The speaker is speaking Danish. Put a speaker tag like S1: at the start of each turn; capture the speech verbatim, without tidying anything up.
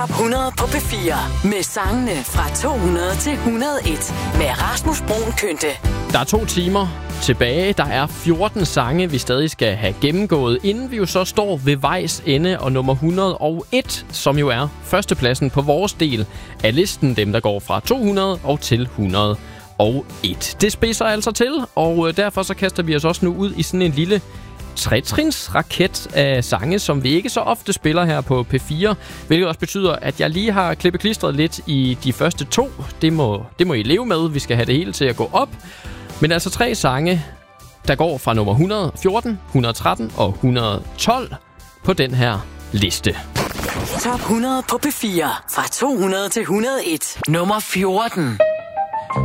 S1: hundrede på P fire med sangene fra to hundrede til et hundrede og en med Rasmus Bruun Kynte.
S2: Der er to timer tilbage. Der er fjorten sange, vi stadig skal have gennemgået, inden vi jo så står ved vejs ende og nummer et hundrede og en, som jo er førstepladsen på vores del af listen, dem der går fra to hundrede og til et hundrede og en. Det spidser altså til, og derfor så kaster vi os også nu ud i sådan en lille tretrins raket af sange, som vi ikke så ofte spiller her på P fire, hvilket også betyder, at jeg lige har klippeklistret lidt i de første to. Det må, det må I leve med. Vi skal have det hele til at gå op. Men altså tre sange, der går fra nummer et hundrede og fjorten, et hundrede og tretten og et hundrede og tolv på den her liste.
S1: Top hundrede på P fire fra to hundrede til et hundrede og en. Nummer fjorten.